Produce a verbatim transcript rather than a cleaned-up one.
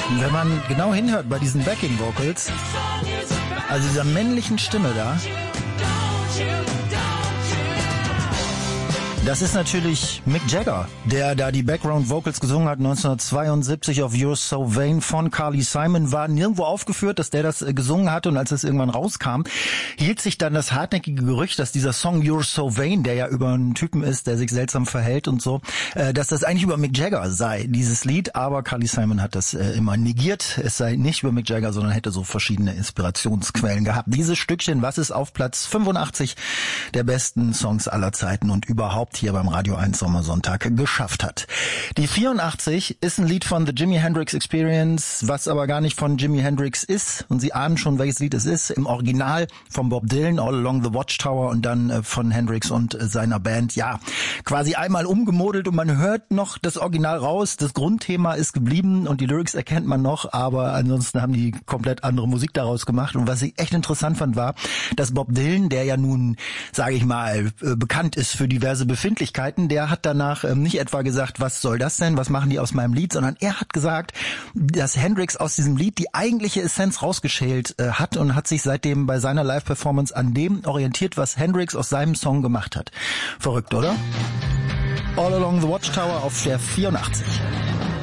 Und wenn man genau hinhört bei diesen Backing Vocals, also dieser männlichen Stimme da, das ist natürlich Mick Jagger, der da die Background Vocals gesungen hat neunzehnhundertzweiundsiebzig auf You're So Vain von Carly Simon. War nirgendwo aufgeführt, dass der das äh, gesungen hatte, und als es irgendwann rauskam, hielt sich dann das hartnäckige Gerücht, dass dieser Song You're So Vain, der ja über einen Typen ist, der sich seltsam verhält und so, äh, dass das eigentlich über Mick Jagger sei, dieses Lied. Aber Carly Simon hat das äh, immer negiert. Es sei nicht über Mick Jagger, sondern hätte so verschiedene Inspirationsquellen gehabt. Dieses Stückchen, was es auf Platz fünfundachtzig der besten Songs aller Zeiten und überhaupt hier beim Radio eins Sommersonntag geschafft hat. Die vierundachtzig ist ein Lied von The Jimi Hendrix Experience, was aber gar nicht von Jimi Hendrix ist. Und Sie ahnen schon, welches Lied es ist. Im Original von Bob Dylan, All Along the Watchtower, und dann äh, von Hendrix und äh, seiner Band. Ja, quasi einmal umgemodelt und man hört noch das Original raus. Das Grundthema ist geblieben und die Lyrics erkennt man noch, aber ansonsten haben die komplett andere Musik daraus gemacht. Und was ich echt interessant fand, war, dass Bob Dylan, der ja nun, sage ich mal, äh, bekannt ist für diverse Befindlichkeiten, der hat danach ähm, nicht etwa gesagt, was soll das denn, was machen die aus meinem Lied, sondern er hat gesagt, dass Hendrix aus diesem Lied die eigentliche Essenz rausgeschält äh, hat und hat sich seitdem bei seiner Live-Performance an dem orientiert, was Hendrix aus seinem Song gemacht hat. Verrückt, oder? All Along the Watchtower auf der vierundachtzig.